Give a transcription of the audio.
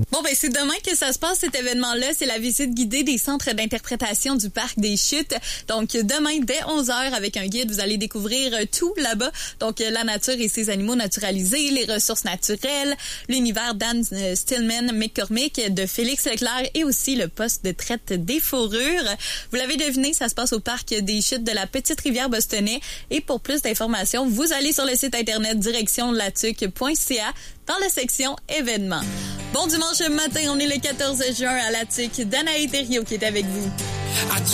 Bon, ben c'est demain que ça se passe, cet événement-là. C'est la visite guidée des centres d'interprétation du Parc des Chutes. Donc, demain, dès 11h, avec un guide, vous allez découvrir tout là-bas. Donc, la nature et ses animaux naturalisés, les ressources naturelles, l'univers d'Anne Stillman McCormick, de Félix Leclerc et aussi le poste de traite des fourrures. Vous l'avez deviné, ça se passe au Parc des Chutes de la Petite-Rivière Bostonnais. Et pour plus d'informations, vous allez sur le site internet directionlatuc.ca dans la section événements. Bon dimanche matin, on est le 14 juin à la TUC. Danae Thériault qui est avec vous.